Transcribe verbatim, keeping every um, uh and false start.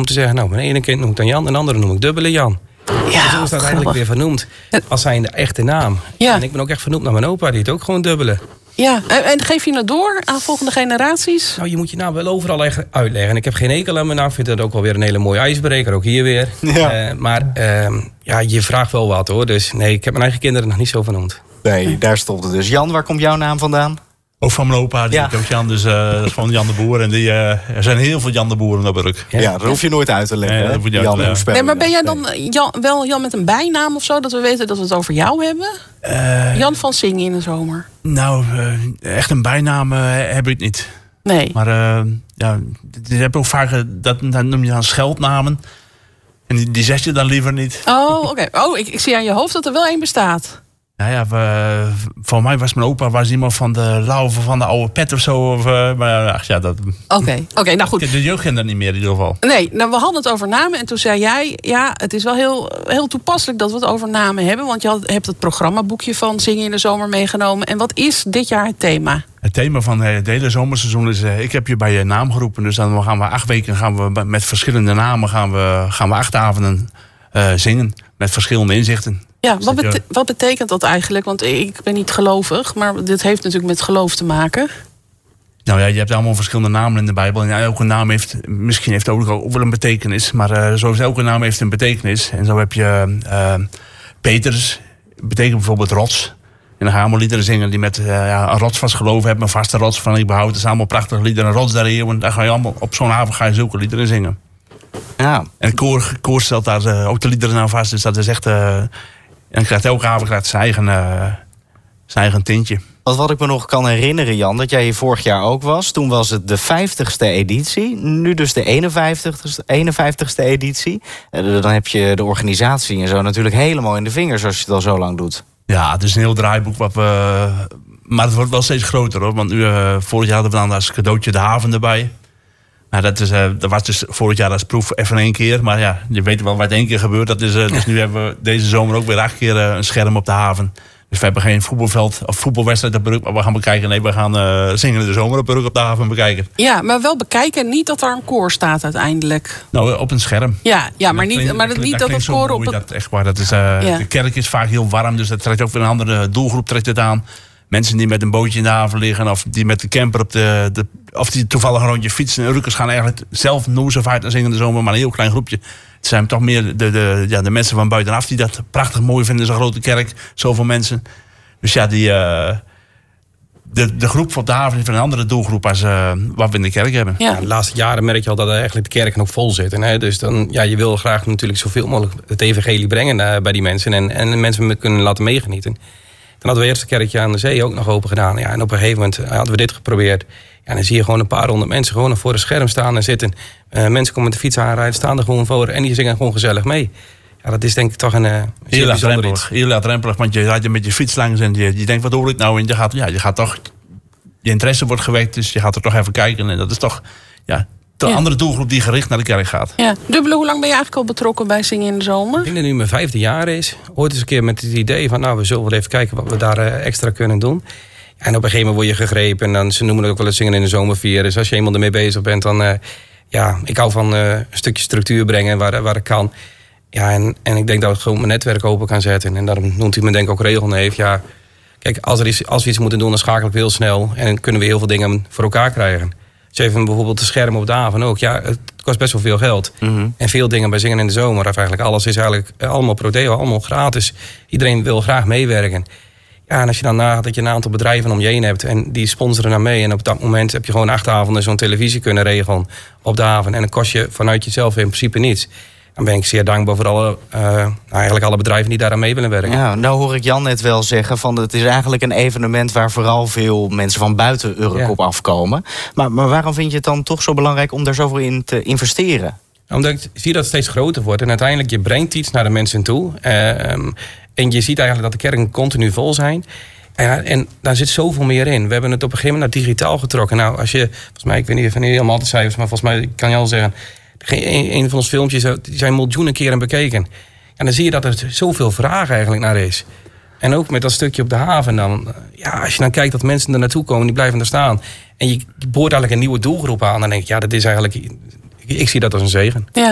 om te zeggen, nou, mijn ene kind noem ik dan Jan en de andere noem ik dubbele Jan. Ja, zo is dat eigenlijk weer vernoemd als zijn de echte naam. Ja. En ik ben ook echt vernoemd naar mijn opa, die heet ook gewoon dubbele. Ja, en geef je het door aan volgende generaties? Nou, je moet je naam wel overal uitleggen. En ik heb geen hekel aan mijn naam. Ik vind het ook wel weer een hele mooie ijsbreker. Ook hier weer. Ja. Uh, maar uh, ja, je vraagt wel wat hoor. Dus nee, ik heb mijn eigen kinderen nog niet zo vernoemd. Nee, daar stond het dus. Jan, waar komt jouw naam vandaan? Ook van mijn opa, die ja. heet ook Jan. Dus uh, dat is gewoon Jan de Boer. En die, uh, er zijn heel veel Jan de Boeren op Urk. Ja, ja, dat hoef je nooit uit te leggen. Nee, dat moet je Jan, uit nee, maar ben jij dan Jan, wel Jan met een bijnaam of zo? Dat we weten dat we het over jou hebben? Uh, Jan van Zingen in de zomer. Nou, uh, echt een bijnaam uh, heb ik niet. Nee. Maar uh, ja, je hebt ook vaak, dat, dat noem je dan scheldnamen. En die, die zeg je dan liever niet. Oh, oké. Okay. Oh, ik, ik zie aan je hoofd dat er wel één bestaat. Nou ja, we, voor mij was mijn opa was iemand van de lauwe van de oude pet of zo. Of, uh, maar ach ja, dat... Oké, okay. okay, nou goed. De jeugd kent dat niet meer in ieder geval. Nee, nou we hadden het over namen en toen zei jij... ja, het is wel heel, heel toepasselijk dat we het over namen hebben. Want je had, hebt het programmaboekje van Zingen in de Zomer meegenomen. En wat is dit jaar het thema? Het thema van het hele zomerseizoen is... Uh, ik heb je bij je naam geroepen. Dus dan gaan we acht weken gaan we met verschillende namen... gaan we, gaan we acht avonden uh, zingen met verschillende inzichten. Ja, wat, bete- wat betekent dat eigenlijk? Want ik ben niet gelovig, maar dit heeft natuurlijk met geloof te maken. Nou ja, je hebt allemaal verschillende namen in de Bijbel. En elke naam heeft, misschien heeft ook, ook wel een betekenis. Maar uh, zo heeft elke naam heeft een betekenis. En zo heb je uh, Petrus, betekent bijvoorbeeld rots. En dan gaan allemaal liederen zingen die met uh, ja, een rotsvast geloof hebben. Een vaste rots van ik behoud. Dat zijn allemaal prachtige liederen. Een rots daar eeuwen. Daar ga je allemaal, op zo'n avond ga je zulke liederen zingen. Ja. En het koor, koor stelt daar uh, ook de liederen aan vast. Dus dat is echt... Uh, En krijgt elke avond krijgt zijn eigen, uh, zijn eigen tintje. Wat, wat ik me nog kan herinneren, Jan, dat jij hier vorig jaar ook was. Toen was het de vijftigste editie. Nu dus de eenenvijftigste editie. Uh, dan heb je de organisatie en zo natuurlijk helemaal in de vingers als je het al zo lang doet. Ja, het is een heel draaiboek. Wat we, maar het wordt wel steeds groter hoor. Want nu, uh, vorig jaar hadden we dan als cadeautje de haven erbij. Nou, dat, is, uh, dat was dus vorig jaar als proef even één keer. Maar ja, je weet wel wat één keer gebeurt. Dat is, uh, dus nu hebben we deze zomer ook weer acht keer uh, een scherm op de haven. Dus we hebben geen voetbalveld of voetbalwedstrijd op Urk. Maar we gaan bekijken. Nee, we gaan uh, zingen in de zomer op Urk op de haven bekijken. Ja, maar wel bekijken. Niet dat er een koor staat uiteindelijk. Nou, op een scherm. Ja, ja maar niet, maar dat, niet dat het koor op... Dat, echt waar, dat is, uh, ja. De kerk is vaak heel warm. Dus dat trekt ook weer een andere doelgroep trekt het aan. Mensen die met een bootje in de haven liggen... of die met de camper op de... de of die toevallig een rondje fietsen. En Urkers gaan eigenlijk zelf noezen en zingen in de zomer... maar een heel klein groepje. Het zijn toch meer de, de, ja, de mensen van buitenaf... die dat prachtig mooi vinden, zo'n grote kerk. Zoveel mensen. Dus ja, die, uh, de, de groep van de haven is van een andere doelgroep... als uh, wat we in de kerk hebben. Ja. Ja, de laatste jaren merk je al dat eigenlijk de kerken ook vol zitten. Hè? Dus dan, ja, je wil graag natuurlijk zoveel mogelijk het evangelie brengen... Uh, bij die mensen en, en de mensen kunnen laten meegenieten... Dan hadden we eerst een kerkje aan de zee ook nog open gedaan. Ja, en op een gegeven moment hadden we dit geprobeerd. Ja, en dan zie je gewoon een paar honderd mensen gewoon voor een scherm staan en zitten. Uh, mensen komen met de fiets aanrijden, staan er gewoon voor... en die zingen gewoon gezellig mee. Ja, dat is denk ik toch een uh, heel latrempelig. Heel latrempelig, want je rijdt met je fiets langs... en je, je denkt, wat hoor ik nou? En je gaat, ja, je gaat toch... Je interesse wordt gewekt, dus je gaat er toch even kijken. En dat is toch... Ja, de ja. andere doelgroep die gericht naar de kerk gaat. Ja. Dubbele, hoe lang ben je eigenlijk al betrokken bij Zingen in de Zomer? Ik denk dat nu mijn vijfde jaar is. Ooit eens een keer met het idee van... nou, we zullen wel even kijken wat we daar uh, extra kunnen doen. Ja, en op een gegeven moment word je gegrepen... en dan, ze noemen het ook wel het Zingen in de Zomer vieren. Dus als je eenmaal ermee bezig bent, dan... Uh, ja, ik hou van uh, een stukje structuur brengen waar, waar ik kan. Ja, en, en ik denk dat ik gewoon mijn netwerk open kan zetten. En daarom noemt hij me denk ik ook regelneef. Ja, kijk, als, er is, als we iets moeten doen, dan schakelen we heel snel... en dan kunnen we heel veel dingen voor elkaar krijgen... Dus even bijvoorbeeld de schermen op de haven ook. Ja, het kost best wel veel geld. Mm-hmm. En veel dingen bij Zingen in de Zomer. Of eigenlijk alles is eigenlijk allemaal pro deo, allemaal gratis. Iedereen wil graag meewerken. Ja, en als je dan nagaat dat je een aantal bedrijven om je heen hebt... en die sponsoren naar mee. En op dat moment heb je gewoon acht avonden zo'n televisie kunnen regelen op de haven. En dan kost je vanuit jezelf in principe niets. Dan ben ik zeer dankbaar voor alle, uh, nou eigenlijk alle bedrijven die daaraan mee willen werken. Ja, nou hoor ik Jan net wel zeggen van het is eigenlijk een evenement waar vooral veel mensen van buiten Urk ja. op afkomen. Maar, maar waarom vind je het dan toch zo belangrijk om daar zoveel in te investeren? Omdat ik zie dat het steeds groter wordt en uiteindelijk je brengt iets naar de mensen toe. Uh, en je ziet eigenlijk dat de kerken continu vol zijn. En, en daar zit zoveel meer in. We hebben het op een gegeven moment naar digitaal getrokken. Nou, als je, volgens mij, ik weet niet of je helemaal de cijfers, maar volgens mij kan je al zeggen... Een, een van ons filmpjes die zijn miljoenen keren bekeken. En dan zie je dat er zoveel vraag eigenlijk naar is. En ook met dat stukje op de haven dan. Ja, als je dan kijkt dat mensen er naartoe komen, die blijven er staan. En je boort eigenlijk een nieuwe doelgroep aan. Dan denk ik, ja, dat is eigenlijk... Ik, ik zie dat als een zegen. Ja.